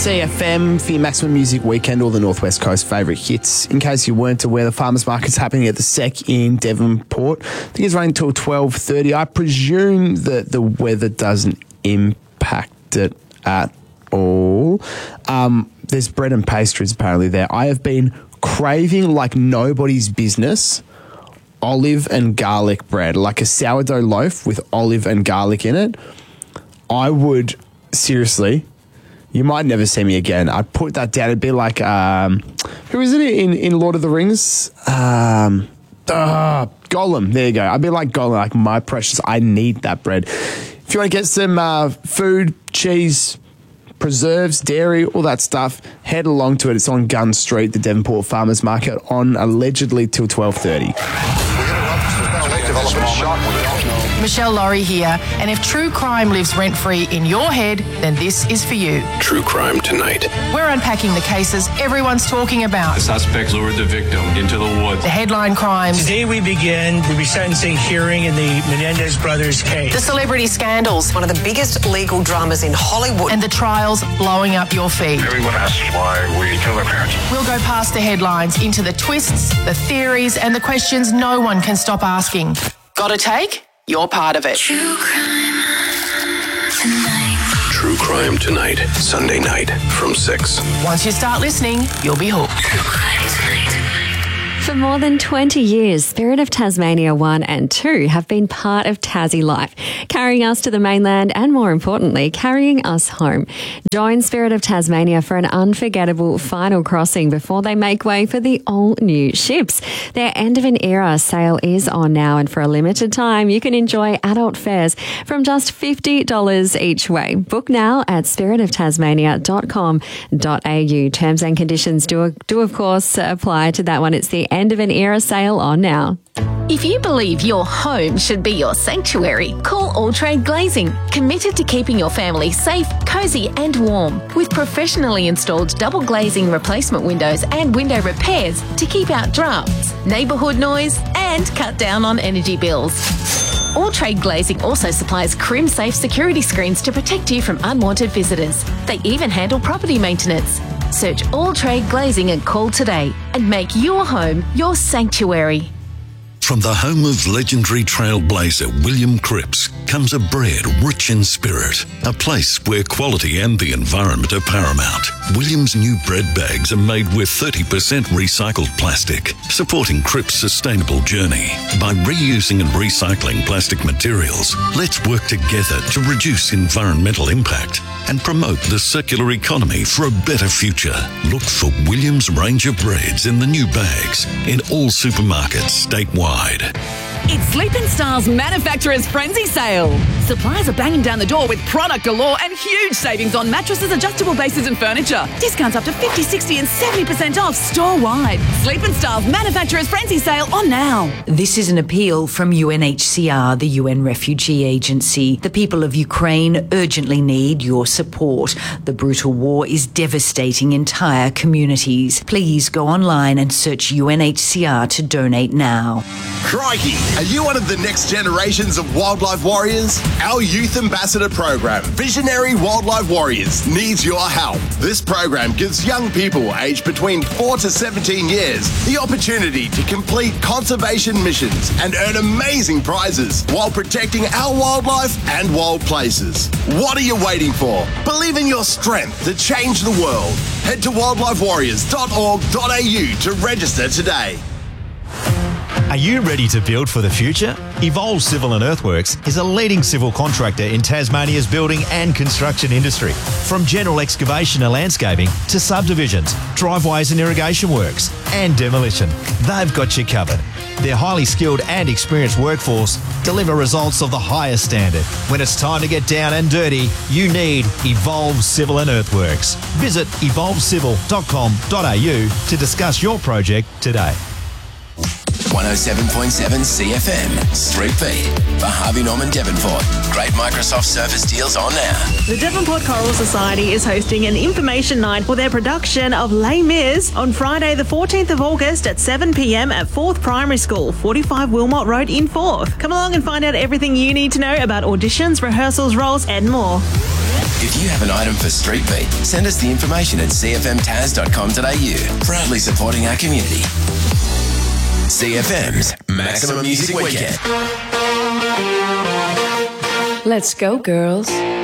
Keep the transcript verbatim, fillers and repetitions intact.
C F M for your Maximum Music Weekend, all the Northwest Coast favourite hits. In case you weren't aware, the Farmers Market's happening at the S E C in Devonport. I think it's running until twelve thirty. I presume that the weather doesn't impact it at all. Um, there's bread and pastries apparently there. I have been craving like nobody's business olive and garlic bread, like a sourdough loaf with olive and garlic in it. I would, seriously, you might never see me again. I'd put that down. It'd be like, um, who is it in, in Lord of the Rings? Um, uh, Gollum. There you go. I'd be like Gollum, like my precious, I need that bread. If you want to get some uh, food, cheese, preserves, dairy, all that stuff, head along to it. It's on Gun Street, the Devonport Farmers Market, on allegedly till twelve thirty. Michelle Laurie here, and if true crime lives rent-free in your head, then this is for you. True Crime Tonight. We're unpacking the cases everyone's talking about. The suspect lured the victim into the woods. The headline crimes. Today we begin the resentencing hearing in the Menendez brothers case. The celebrity scandals. One of the biggest legal dramas in Hollywood. And the trials blowing up your feed. Everyone asks why we kill our parents. We'll go past the headlines into the twists, the theories, and the questions no one can stop asking. Got a take? You're part of it. True Crime Tonight. True Crime Tonight, Sunday night from six. Once you start listening, you'll be hooked. True Crime Tonight. For more than twenty years, Spirit of Tasmania one and two have been part of Tassie life, carrying us to the mainland and, more importantly, carrying us home. Join Spirit of Tasmania for an unforgettable final crossing before they make way for the all-new ships. Their end of an era sale is on now, and for a limited time, you can enjoy adult fares from just fifty dollars each way. Book now at spirit of tasmania dot com dot a u. Terms and conditions do, do of course, apply to that one. It's the end of an era sale on now. If you believe your home should be your sanctuary, call All Trade Glazing, committed to keeping your family safe, cosy and warm, with professionally installed double glazing replacement windows and window repairs to keep out drafts, neighbourhood noise and cut down on energy bills. All Trade Glazing also supplies Crim-safe security screens to protect you from unwanted visitors. They even handle property maintenance. Search All Trade Glazing and call today and make your home your sanctuary. From the home of legendary trailblazer William Cripps comes a bread rich in spirit, a place where quality and the environment are paramount. William's new bread bags are made with thirty percent recycled plastic, supporting Cripps' sustainable journey. By reusing and recycling plastic materials, let's work together to reduce environmental impact and promote the circular economy for a better future. Look for William's range of breads in the new bags in all supermarkets statewide. It's Sleep in Style's Manufacturer's Frenzy Sale. Suppliers are banging down the door with product galore and huge savings on mattresses, adjustable bases and furniture. Discounts up to fifty, sixty and seventy percent off store-wide. Sleep in Style's Manufacturer's Frenzy Sale on now. This is an appeal from U N H C R, the U N Refugee Agency. The people of Ukraine urgently need your support. The brutal war is devastating entire communities. Please go online and search U N H C R to donate now. Crikey! Are you one of the next generations of wildlife warriors? Our Youth Ambassador program, Visionary Wildlife Warriors, needs your help. This program gives young people aged between four to seventeen years the opportunity to complete conservation missions and earn amazing prizes while protecting our wildlife and wild places. What are you waiting for? Believe in your strength to change the world. Head to wildlife warriors dot org dot a u to register today. Are you ready to build for the future? Evolve Civil and Earthworks is a leading civil contractor in Tasmania's building and construction industry. From general excavation and landscaping to subdivisions, driveways and irrigation works, and demolition, they've got you covered. Their highly skilled and experienced workforce deliver results of the highest standard. When it's time to get down and dirty, you need Evolve Civil and Earthworks. Visit evolve civil dot com dot a u to discuss your project today. one oh seven point seven C F M. Street Beat for Harvey Norman Devonport. Great Microsoft Surface deals on now. The Devonport Choral Society is hosting an information night for their production of Les Mis on Friday the fourteenth of August at seven p m at Forth Primary School, forty-five Wilmot Road in Forth. Come along and find out everything you need to know about auditions, rehearsals, roles and more. If you have an item for Street Beat, send us the information at c f m taz dot com dot a u. Proudly supporting our community. C F M's Maximum Music Weekend. Let's go, girls.